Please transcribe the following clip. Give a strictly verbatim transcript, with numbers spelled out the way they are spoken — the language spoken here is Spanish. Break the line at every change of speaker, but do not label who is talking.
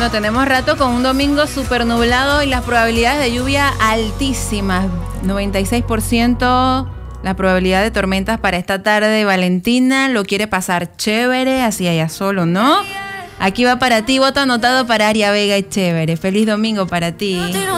Bueno, tenemos rato con un domingo súper nublado y las probabilidades de lluvia altísimas. noventa y seis por ciento la probabilidad de tormentas para esta tarde. Valentina lo quiere pasar chévere, así allá solo, ¿no? Aquí va para ti, voto anotado para Aria Vega y chévere. Feliz domingo para ti.